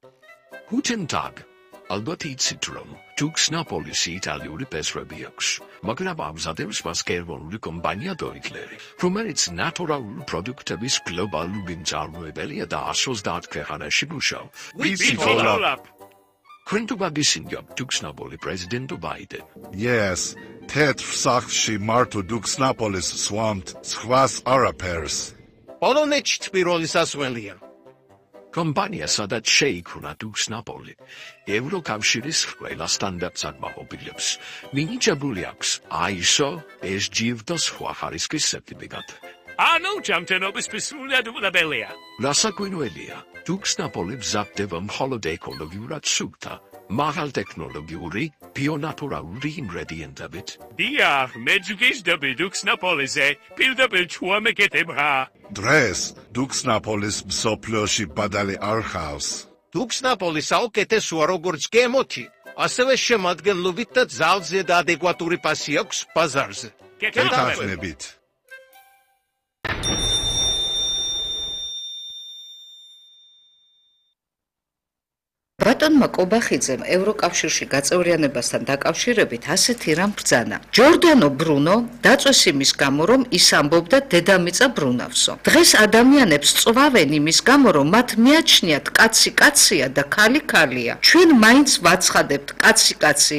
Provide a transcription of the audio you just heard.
Guten Tag. ალბათ იცით რომ Tuxnapolis იტალიური პესრები აქვს, მაგრამ ამზადებს მას გერმანული კომპანია Deutler, რომელიც ნატურალური პროდუქტების გლობალური მწარმოებელია და 130 ქვეყანაში მუშაობს. Ვიცით ხოლმე. Თქვენ თუ გაგისინჯავთ Tuxnapolis პრეზიდენტობა იდე. Yes, თეთრ სახლში მარტო Tuxnapolis სვამთ, სხვას არაფერს. პოლონეთში პირველი სასველია. კომპანია სადაც შეიქმნა Tuxnapolis, ევროკავშირის ყველა სტანდარტს აკმაყოფილებს. მინიჭებული აქვს ISO, SGF და სხვა ხარისხის სერტიფიკატი. ანუ ჯამთენობის სრულიად უყურებელია. რასაკვირველია, Tuxnapolis მზადდება მხოლოდ ეკოლოგიურად სუფთა, მაღალტექნოლოგიური, ბიონატურალური ინგრედიენტებით. დიახ, მეც ვგიზდები Tuxnapolis-ზე, პირდაპირ ჩუამეკეთებღა. დღეს Tuxnapolis მსოფლიოში ბადალი არ ხავს. Tuxnapolis საუკეთესოა როგორც გემოთი, ასევე შემადგენლობით და ძალზე და ადეკვატური პასი აქვს ბაზარზე. გეთანხმებით. ბატონმა კობახიძემ ევროკავშირში გაწევრიანებასთან დაკავშირებით ასეთი რამ ბრძანა. ჯორდანო ბრუნო დაწვეს იმის გამო, რომ ის ამბობდა დედამიწა ბრუნავსო. დღეს ადამიანებს წვავენ იმის გამო, რომ მათ მიაჩნიათ კაცი კაცია და ქალი ქალია. ჩვენ მაინც ვაცხადებთ კაცი კაცი